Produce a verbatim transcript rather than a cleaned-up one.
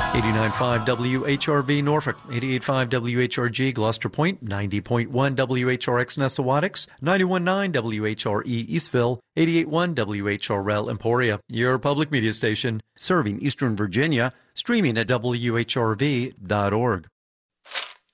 eighty-nine point five W H R V Norfolk, eighty-eight point five W H R G Gloucester Point, ninety point one W H R X Nessawadox, ninety-one point nine W H R E Eastville, eighty-eight point one W H R L Emporia, your public media station serving Eastern Virginia, streaming at W H R V dot org.